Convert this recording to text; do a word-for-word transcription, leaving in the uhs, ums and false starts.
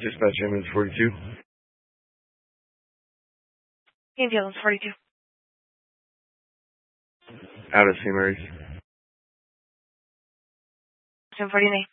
Dispatch ambulance forty-two. Ambulance forty-two. Out of Saint Mary's. ten forty-nine.